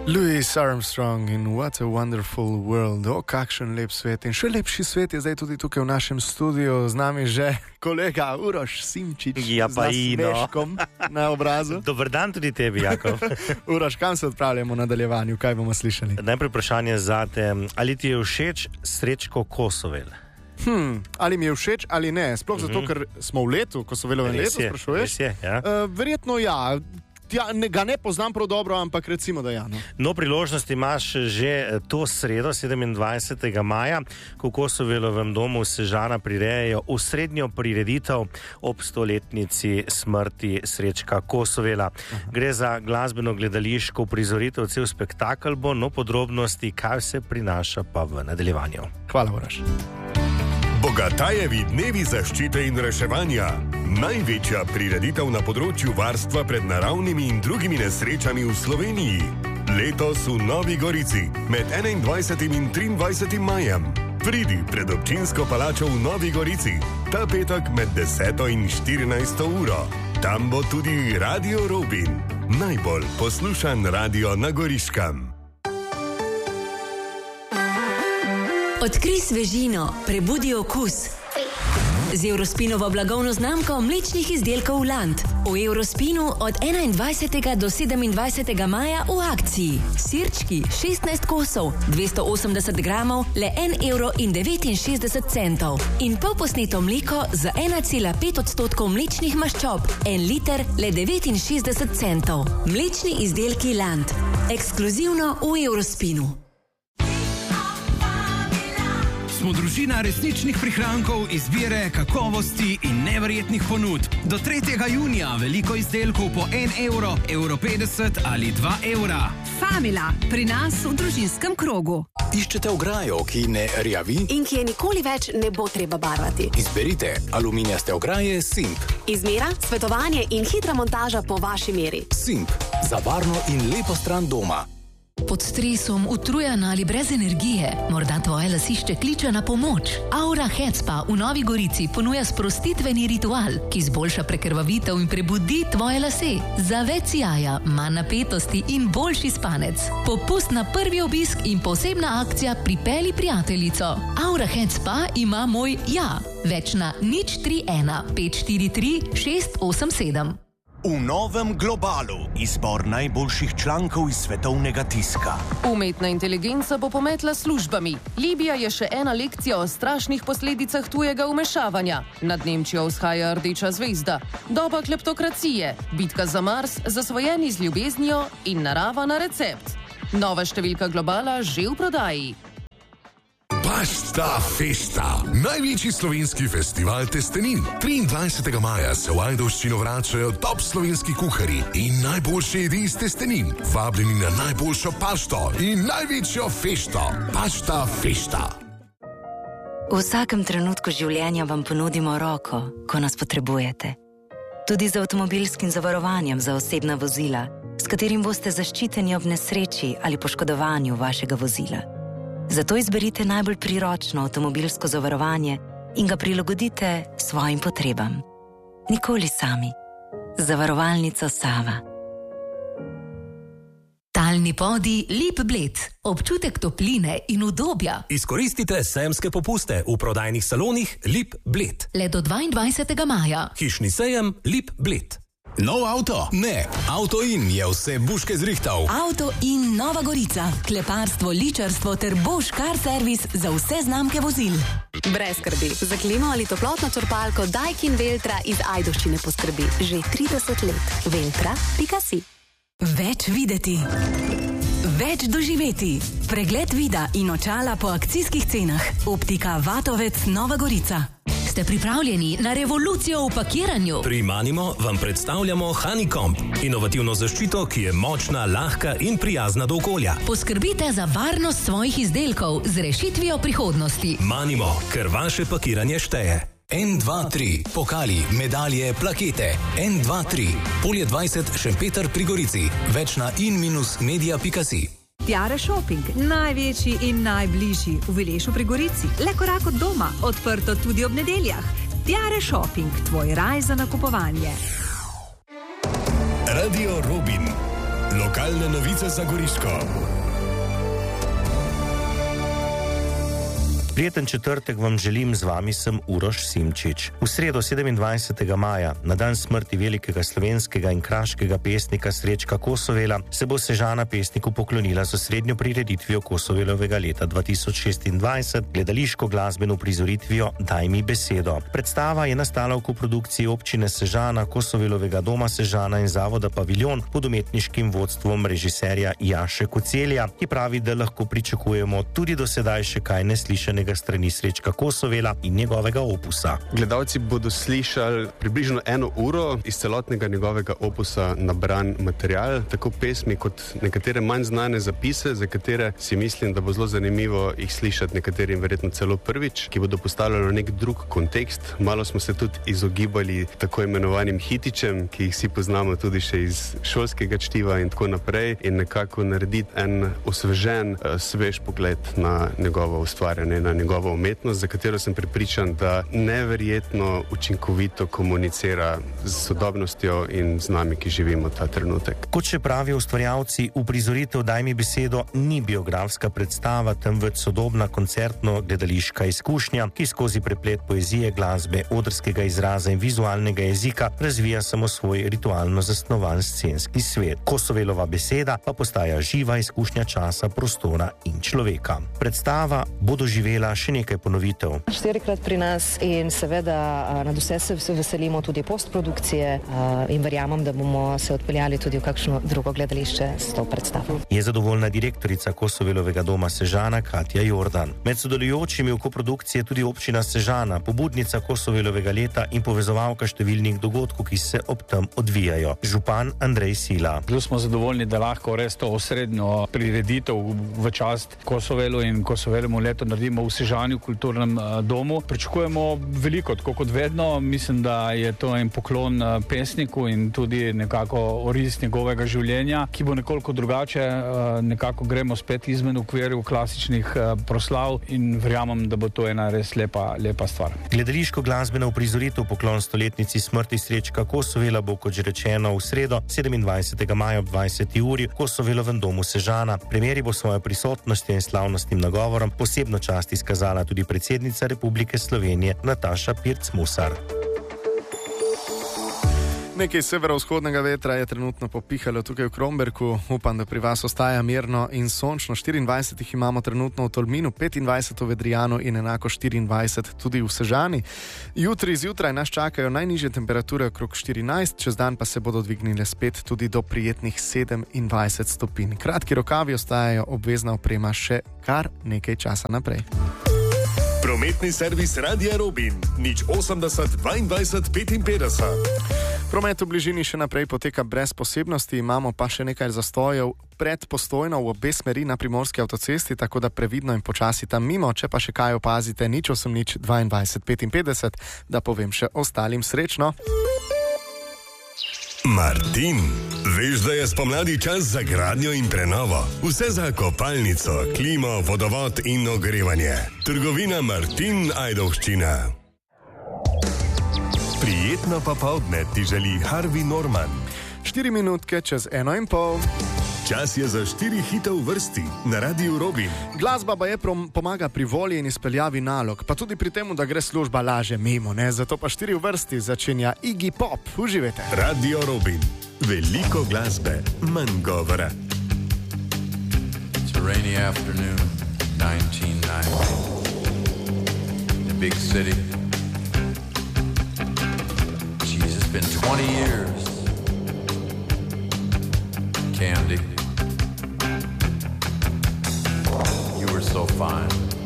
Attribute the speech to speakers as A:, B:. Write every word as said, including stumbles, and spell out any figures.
A: Louis Armstrong in What a Wonderful World. O, kakšen lep svet. In še lepši svet je zdaj tudi tukaj v našem studiu. Z nami že kolega Uroš Simčič.
B: Ja, pa
A: z nasmeškom na obrazu.
B: Dober dan tudi tebi, Jakov.
A: Uroš, kam se odpravljamo v nadaljevanju? Kaj bomo slišali?
B: Najprej vprašanje zate. Ali ti je všeč Srečko Kosovel?
A: Hmm, ali mi je všeč ali ne? Sploh mm-hmm. zato, ker smo v letu, Kosovelovem letu, sprašuješ?
B: Res je, ja.
A: Uh, verjetno ja. Ja, ne, ga ne poznam prav dobro, ampak recimo, da ja. No,
B: no priložnost imaš že to sredo, sedemindvajsetega maja, ko v Kosovelovem domu v Sežana prirejajo osrednjo prireditev ob stoletnici smrti Srečka Kosovela. Aha. Gre za glasbeno gledališko prizoritev, cel spektakel bo, no podrobnosti, kaj se prinaša pa v nadaljevanju.
A: Hvala, Uroš.
C: Bogatajevi dnevi zaščite in reševanja. Največja prireditev na področju varstva pred naravnimi in drugimi nesrečami v Sloveniji. Letos v Novi Gorici med enaindvajsetim in triindvajsetim majem. Pridi pred občinsko palačo v Novi Gorici ta petek med deseto in štirinajsto uro. Tam bo tudi Radio Robin, najbolj poslušan radio na Goriškem.
D: Odkrij svežino, prebudi okus. Z Eurospinovo blagovno znamko mlečnih izdelkov Land. V Eurospinu od enaindvajsetega do sedemindvajsetega maja v akciji. Sirčki šestnajst kosov, dvesto osemdeset gramov, le en evro in devetinšestdeset centov. In polposneto mleko za ena cela pet odstotkov mlečnih maščob, en liter le devetinšestdeset centov. Mlečni izdelki Land. Ekskluzivno v Eurospinu.
E: Smo družina resničnih prihrankov, izbire, kakovosti in neverjetnih ponudb. Do tretjega junija veliko izdelkov po en evro, evro petdeset ali dva evra.
F: Famila, pri nas v družinskem krogu.
G: Iščete ograjo, ki ne rjavi?
H: In ki je nikoli več ne bo treba barvati.
G: Izberite aluminijaste ograje Simp.
H: Izmera, svetovanje in hitra montaža po vaši meri.
G: Simp, za varno in lepo stran doma.
I: Pod stresom, utrujen ali brez energije, morda tvoje lasišče kliče na pomoč. Aura Headspa v Novi Gorici ponuja sprostitveni ritual, ki izboljša prekrvavitev in prebudi tvoje lase. Za več sijaja, manj napetosti in boljši spanec. Popust na prvi obisk in posebna akcija Pripelji prijateljico. Aura Headspa ima moj ja. Več na nič tri ena pet štiri tri šest osem sedem.
J: V novem globalu izbor najboljših člankov iz svetovnega tiska.
K: Umetna inteligenca bo pometla službami. Libija je še ena lekcija o strašnih posledicah tujega vmešavanja. Nad Nemčijo vzhaja rdeča zvezda. Doba kleptokracije, bitka za Mars, zasvojeni z ljubeznijo in narava na recept. Nova številka globala že v prodaji.
L: Pasta Festa, največji slovenski festival testenin. triindvajsetega maja se v Ajdovščino vračajo top slovenski kuharji in najboljše jedi iz testenin. Vabljeni na najboljšo pašto in največjo fešto. Pasta Festa.
M: V vsakem trenutku življenja vam ponudimo roko, ko nas potrebujete. Tudi z avtomobilskim zavarovanjem za osebna vozila, s katerim boste zaščiteni ob nesreči ali poškodovanju vašega vozila. Zato izberite najbolj priročno avtomobilsko zavarovanje in ga prilagodite svojim potrebam. Nikoli sami. Zavarovalnica Sava.
I: Talni podi Lip Bled. Občutek topline in udobja.
N: Izkoristite sejemske popuste v prodajnih salonih Lip Bled.
I: Le do dvaindvajsetega maja.
N: Hišni sejem Lip Bled.
G: Nov avto? Ne. Auto In je vse buške zrihtal.
D: Auto In Nova Gorica. Kleparstvo, ličarstvo ter Bosch Car Service za vse znamke vozil.
H: Brez skrbi. Za klimo ali toplotno črpalko Daikin Veltra iz Ajdovščine poskrbi že trideset let. Veltra pika si.
D: Več videti. Več doživeti. Pregled vida in očala po akcijskih cenah. Optika Vatovec Nova Gorica.
I: Ste pripravljeni na revolucijo v pakiranju?
N: Pri Manimo vam predstavljamo Honeycomb, inovativno zaščito, ki je močna, lahka in prijazna do okolja.
I: Poskrbite za varnost svojih izdelkov z rešitvijo prihodnosti.
N: Manimo, ker vaše pakiranje šteje.
G: en dva tri, pokali, medalje, plakete. en dva tri, Polje dvajset, Šempeter pri Gorici. Več na in minus media pika si.
F: Tiare Shopping, največji in najbližji v Vilešu pri Gorici. Le korak od doma, odprto tudi ob nedeljah. Tiare Shopping, tvoj raj za nakupovanje.
C: Radio Robin. Lokalne novice za Goriško.
B: Prijeten četrtek vam želim, z vami sem Uroš Simčič. V sredo sedemindvajsetega maja, na dan smrti velikega slovenskega in kraškega pesnika Srečka Kosovela, se bo Sežana pesniku poklonila z osrednjo prireditvijo Kosovelovega leta dva tisoč šestindvajset, gledališko glasbeno prizoritvijo Daj mi besedo. Predstava je nastala v koprodukciji občine Sežana, Kosovelovega doma Sežana in zavoda Paviljon pod umetniškim vodstvom režiserja Jaše Kocelja, ki pravi, da lahko pričakujemo tudi do sedaj še kaj neslišanega strani Srečka Kosovela in njegovega opusa.
O: Gledalci bodo slišali približno eno uro iz celotnega njegovega opusa nabran material, tako pesmi kot nekatere manj znane zapise, za katere si mislim, da bo zelo zanimivo jih slišati nekaterim verjetno celo prvič, ki bodo postavljali nek drug kontekst. Malo smo se tudi izogibali tako imenovanim hitičem, ki jih vsi poznamo tudi še iz šolskega čtiva in tako naprej, in nekako narediti en osvežen, svež pogled na njegovo ustvarjanje, na njegovo umetnost, za katero sem prepričan, da neverjetno učinkovito komunicira z sodobnostjo in z nami, ki živimo ta trenutek.
B: Kot še pravijo ustvarjalci, uprizoritev Daj mi besedo ni biografska predstava, temveč sodobna koncertno-gledališka izkušnja, ki skozi preplet poezije, glasbe, odrskega izraza in vizualnega jezika razvija samo svoj ritualno zasnovan scenski svet. Kosovelova beseda pa postaja živa izkušnja časa, prostora in človeka. Predstava bo doživela še nekaj ponovitev.
P: Štirikrat pri nas in seveda nad vse se veselimo tudi postprodukcije in verjamem, da bomo se odpeljali tudi v kakšno drugo gledališče s to predstavo.
B: Je zadovoljna direktorica Kosovelovega doma Sežana Katja Jordan. Med sodelujočimi v koprodukciji je tudi občina Sežana, pobudnica Kosovelovega leta in povezovalka številnih dogodkov, ki se ob tem odvijajo. Župan Andrej Sila.
Q: Zelo smo zadovoljni, da lahko res to osrednjo prireditev v čast Kosovelu in Kosovelovemu letu naredimo v Sežani, v kulturnem uh, domu. Pričakujemo veliko, tako kot vedno. Mislim, da je to en poklon uh, pesniku in tudi nekako oris njegovega življenja, ki bo nekoliko drugače. Uh, nekako gremo spet izmen okvirjev klasičnih uh, proslav in verjamem, da bo to ena res lepa, lepa stvar.
B: Gledališko glasbeno uprizoritev poklon stoletnici smrti Srečka Kosovela bo, kot že rečeno, v sredo sedemindvajsetega maja ob dvajseti uri v Kosovelovem domu Sežana. Premieri bo svojo prisotnostjo in slavnostnim nagovorom posebno čast izkazala tudi predsednica Republike Slovenije Nataša Pirc-Musar.
A: Nekaj severovzhodnega vetra je trenutno popihalo tukaj v Kromberku. Upam, da pri vas ostaja mirno in sončno. štiriindvajset jih imamo trenutno v Tolminu, petindvajset v Vedrijanu in enako štiriindvajset tudi v Sežani. Jutri zjutraj nas čakajo najnižje temperature okrog štirinajst, čez dan pa se bodo dvignile spet tudi do prijetnih sedemindvajset stopinj. Kratki rokavi ostajajo obvezna oprema še kar nekaj časa naprej.
C: Prometni servis Radia Robin, nič osemdeset dvaindvajset petinpetdeset.
A: Promet v bližini še naprej poteka brez posebnosti, imamo pa še nekaj zastojev pred Postojno v obe smeri na Primorski avtocesti, tako da previdno in počasi tam mimo. Če pa še kaj opazite, nič osem nič dvaindvajset petinpetdeset, da povem še ostalim srečno.
C: Martin, veš, da je spomladi čas za gradnjo in prenovo. Vse za kopalnico, klimo, vodovod in ogrevanje. Trgovina Martin Ajdovščina. Prijetno popoldne ti želi Harvey Norman.
A: Štiri minutke čez eno in pol.
C: Čas je za štiri hite v vrsti na Radiu Robin.
A: Glasba pa je pomaga pri volji in izpeljavi nalog, pa tudi pri tem, da gre služba laže mimo, ne? Zato pa štiri v vrsti začenja Iggy Pop. Uživajte.
C: Radio Robin. Veliko glasbe, manj govora.
R: It's a rainy afternoon, nineteen ninety. In a big city. Jeez, it's been twenty years. Candy, you were so fine.